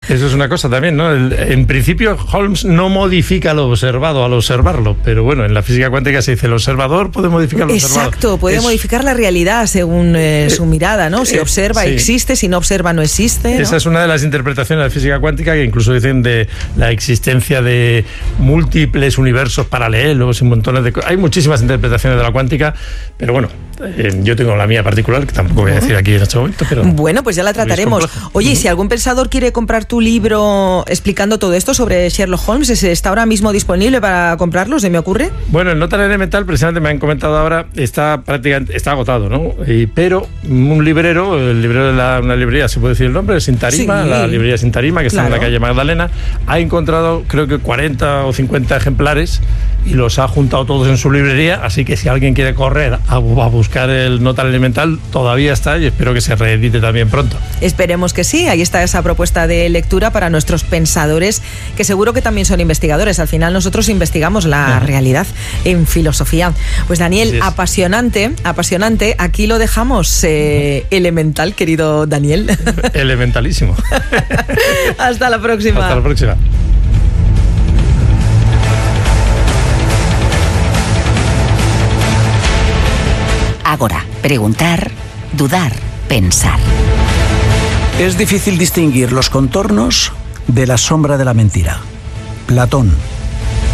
Eso es una cosa también, ¿no? En principio, Holmes no modifica lo observado al observarlo, pero bueno, en la física cuántica se dice el observador puede modificar lo observado. Exacto, puede modificar la realidad según su mirada, ¿no? Si observa, sí, existe, si no observa, no existe, ¿no? Esa es una de las interpretaciones de la física cuántica, que incluso dicen de la existencia de múltiples universos paralelos y montones de cosas. Hay muchísimas interpretaciones de la cuántica, pero bueno, yo tengo la mía particular, que tampoco voy a decir aquí en este momento, pero... Bueno, pues ya la trataremos. Oye, y si algún pensador quiere comprar tu libro explicando todo esto sobre Sherlock Holmes, ¿está ahora mismo disponible para comprarlo, se me ocurre? Bueno, el Nota Elemental, precisamente me han comentado ahora, está agotado, ¿no? Pero un librero, el librero de una librería, ¿se puede decir el nombre? Sin Tarima, sí. La librería Sin Tarima, que está en la calle Magdalena, ha encontrado, creo que 40 o 50 ejemplares y los ha juntado todos en su librería, así que si alguien quiere correr a buscar el Nota Elemental, todavía está, y espero que se reedite también pronto. Esperemos que sí, ahí está esa propuesta de lectura para nuestros pensadores, que seguro que también son investigadores. Al final nosotros investigamos la realidad en filosofía. Pues Daniel, apasionante. Aquí lo dejamos. Elemental, querido Daniel. Elementalísimo. Hasta la próxima. Hasta la próxima. Agora, preguntar, dudar, pensar. Es difícil distinguir los contornos de la sombra de la mentira. Platón.